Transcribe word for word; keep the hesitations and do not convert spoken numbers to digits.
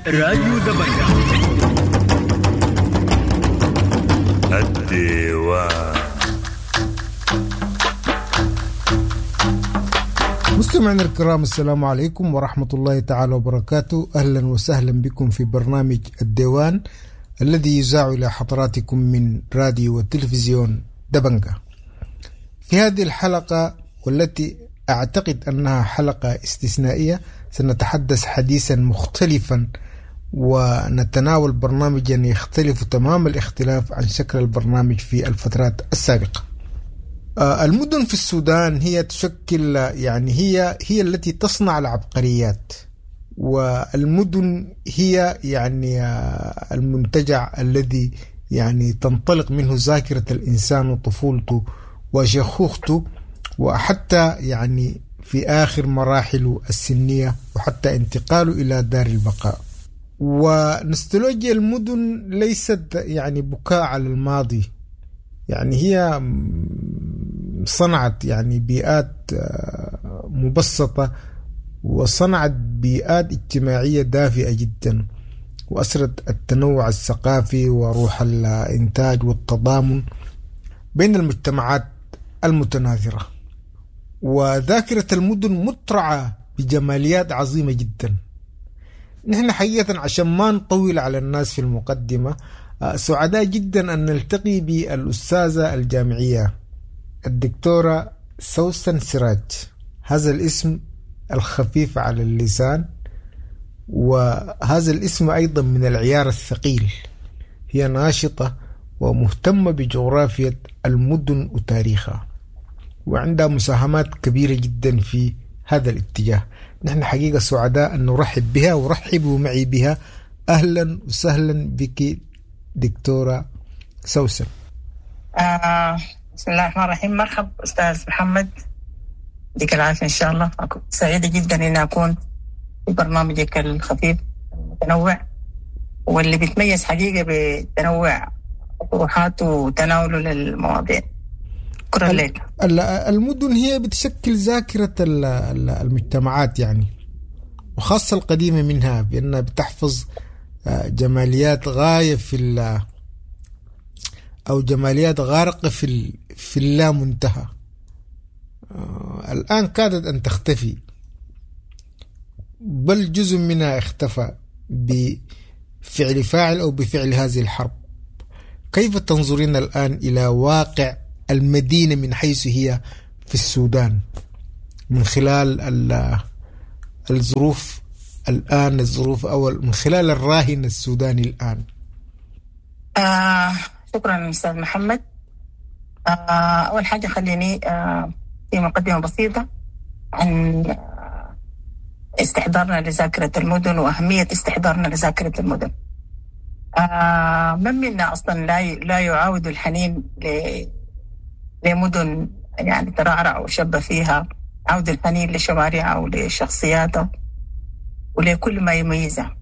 راديو دبنجة. الديوان. مستمعينا الكرام، السلام عليكم ورحمة الله تعالى وبركاته. أهلا وسهلا بكم في برنامج الديوان الذي يذاع إلى حضراتكم من راديو والتلفزيون دبنجة. في هذه الحلقة والتي أعتقد أنها حلقة استثنائية سنتحدث حديثا مختلفا ونتناول برنامجا يختلف تمام الاختلاف عن شكل البرنامج في الفترات السابقة. المدن في السودان هي تشكل يعني هي هي التي تصنع العبقريات، والمدن هي يعني المنتجع الذي يعني تنطلق منه ذاكرة الإنسان وطفولته وشيخوخته، وحتى يعني في آخر مراحله السنية وحتى انتقاله إلى دار البقاء. ونستولوجيا المدن ليست يعني بكاء على الماضي، يعني هي صنعت يعني بيئات مبسطة وصنعت بيئات اجتماعية دافئة جدا، وأسرت التنوع الثقافي وروح الإنتاج والتضامن بين المجتمعات المتناثرة. وذاكرة المدن مترعة بجماليات عظيمة جدا. نحن حقيقة عشان ما نطول على الناس في المقدمة، سعداء جدا أن نلتقي بالأستاذة الجامعية الدكتورة سوسن سراج. هذا الاسم الخفيف على اللسان، وهذا الاسم أيضا من العيار الثقيل. هي ناشطة ومهتمة بجغرافية المدن وتاريخها، وعندها مساهمات كبيرة جدا في هذا الاتجاه. نحن حقيقة سعداء أن نرحب بها، ورحبوا معي بها. أهلا وسهلا بك دكتورة سوسن. آه بسم الله الرحمن الرحيم. مرحب أستاذ محمد، يديك العافية إن شاء الله. أكون سعيدة جدا أن أكون في برنامجك الخفيف المتنوع واللي بيتميز حقيقة بتنوع طروحاته وتناوله للمواضيع. شكرا لك. المدن هي بتشكل ذاكرة المجتمعات يعني، وخاصة القديمة منها، بأنها بتحفظ جماليات غاية في أو جماليات غارقة في في اللا منتهى. الآن كادت أن تختفي، بل جزء منها اختفى بفعل فاعل أو بفعل هذه الحرب. كيف تنظرين الآن إلى واقع المدينة من حيث هي في السودان من خلال الظروف الآن، الظروف أو من خلال الراهن السوداني الآن؟ آه شكرا أستاذ محمد. آه أول حاجة خليني آه في مقدمة بسيطة عن استحضارنا لذاكرة المدن وأهمية استحضارنا لذاكرة المدن. آه من منا أصلا لا لا يعاود الحنين ل لمدن يعني ترعرع وشب فيها، عود الحنين لشوارعها ولشخصياتها ولكل ما يميزها.